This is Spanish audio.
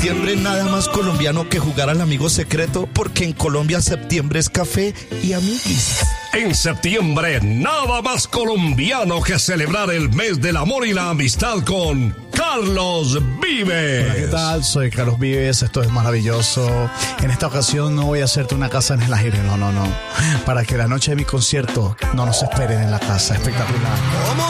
septiembre nada más colombiano que jugar al amigo secreto, porque en Colombia septiembre es café y amiguis. En septiembre, nada más colombiano que celebrar el mes del amor y la amistad con Carlos Vives. Hola, ¿qué tal? Soy Carlos Vives, esto es maravilloso. En esta ocasión no voy a hacerte una casa en el aire, no. Para que la noche de mi concierto no nos esperen en la casa, espectacular. ¿Cómo